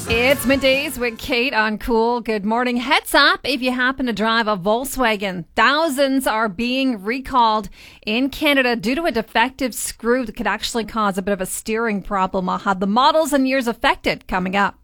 It's middays with Kate on Cool. Good morning. Heads up if you happen to drive a Volkswagen. Thousands are being recalled in Canada due to a defective screw that could actually cause a bit of a steering problem. I'll have the models and years affected coming up.